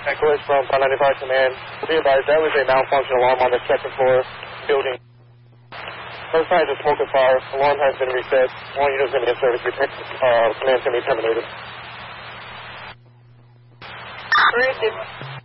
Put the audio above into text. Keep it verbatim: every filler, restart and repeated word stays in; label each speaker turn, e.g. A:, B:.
A: Echoes from five ninety-five Command. Be advised, that was a malfunction alarm on the second floor building. First side is smoke and fire. Alarm has been reset. All units in the service. Uh, command's going to be terminated.
B: Where is it?